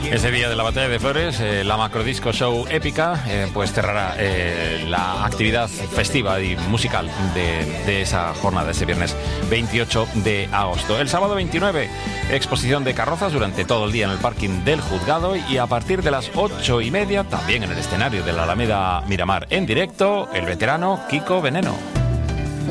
Ese día de la Batalla de Flores, la Macrodisco Show épica, pues cerrará la actividad festiva y musical de esa jornada, ese viernes 28 de agosto. El sábado 29, exposición de carrozas durante todo el día en el parking del Juzgado, y a partir de las 8:30, también en el escenario de la Alameda Miramar en directo, el veterano Kiko Veneno.